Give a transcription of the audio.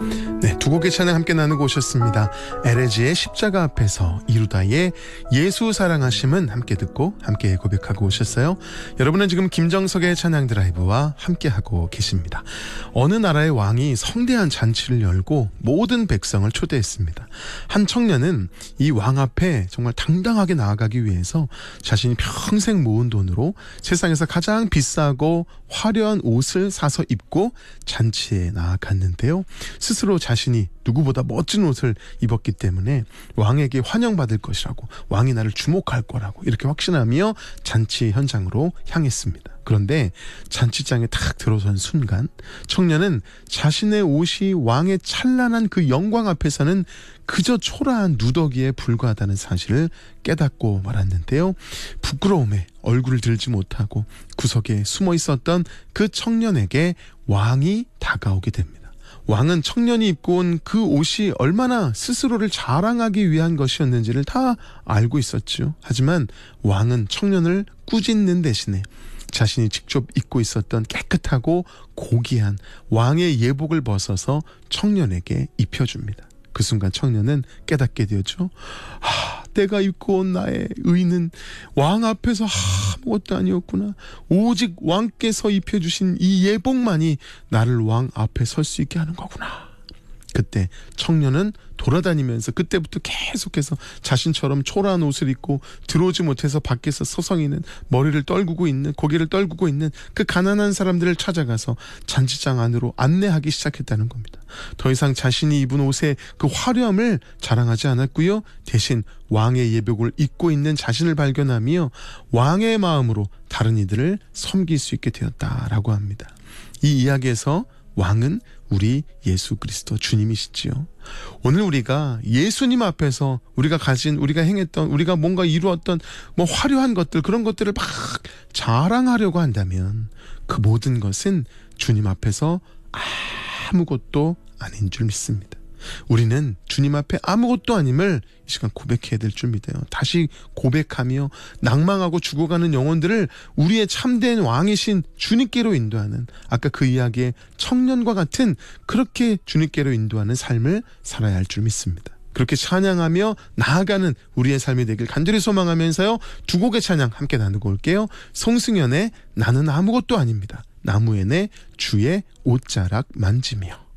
네, 두 곡의 찬양 함께 나누고 오셨습니다. 에레지의 십자가 앞에서, 이루다의 예수 사랑하심은 함께 듣고 함께 고백하고 오셨어요. 여러분은 지금 김정석의 찬양 드라이브와 함께하고 계십니다. 어느 나라의 왕이 성대한 잔치를 열고 모든 백성을 초대했습니다. 한 청년은 이 왕 앞에 정말 당당하게 나아가기 위해서 자신이 평생 모은 돈으로 세상에서 가장 비싸고 화려한 옷을 사서 입고 잔치에 나아갔는데요. 스스로 자신이 누구보다 멋진 옷을 입었기 때문에 왕에게 환영받을 것이라고, 왕이 나를 주목할 거라고 이렇게 확신하며 잔치 현장으로 향했습니다. 그런데 잔치장에 탁 들어선 순간 청년은 자신의 옷이 왕의 찬란한 그 영광 앞에서는 그저 초라한 누더기에 불과하다는 사실을 깨닫고 말았는데요. 부끄러움에 얼굴을 들지 못하고 구석에 숨어 있었던 그 청년에게 왕이 다가오게 됩니다. 왕은 청년이 입고 온 그 옷이 얼마나 스스로를 자랑하기 위한 것이었는지를 다 알고 있었죠. 하지만 왕은 청년을 꾸짖는 대신에 자신이 직접 입고 있었던 깨끗하고 고귀한 왕의 예복을 벗어서 청년에게 입혀줍니다. 그 순간 청년은 깨닫게 되었죠. 내가 입고 온 나의 의는 왕 앞에서 아무것도 아니었구나. 오직 왕께서 입혀주신 이 예복만이 나를 왕 앞에 설 수 있게 하는 거구나. 그때 청년은 돌아다니면서 그때부터 계속해서 자신처럼 초라한 옷을 입고 들어오지 못해서 밖에서 서성이는, 머리를 떨구고 있는, 고개를 떨구고 있는 그 가난한 사람들을 찾아가서 잔치장 안으로 안내하기 시작했다는 겁니다. 더 이상 자신이 입은 옷의 그 화려함을 자랑하지 않았고요. 대신 왕의 예복을 입고 있는 자신을 발견하며 왕의 마음으로 다른 이들을 섬길 수 있게 되었다라고 합니다. 이 이야기에서 왕은 우리 예수 그리스도 주님이시지요. 오늘 우리가 예수님 앞에서 우리가 가진, 우리가 행했던, 우리가 뭔가 이루었던 화려한 것들, 그런 것들을 막 자랑하려고 한다면 그 모든 것은 주님 앞에서 아무것도 아닌 줄 믿습니다. 우리는 주님 앞에 아무것도 아님을 이 시간 고백해야 될 줄 믿어요. 다시 고백하며 낭망하고 죽어가는 영혼들을 우리의 참된 왕이신 주님께로 인도하는, 아까 그 이야기의 청년과 같은 그렇게 주님께로 인도하는 삶을 살아야 할 줄 믿습니다. 그렇게 찬양하며 나아가는 우리의 삶이 되길 간절히 소망하면서요, 두 곡의 찬양 함께 나누고 올게요. 송승연의 나는 아무것도 아닙니다. 나무엔의 주의 옷자락 만지며.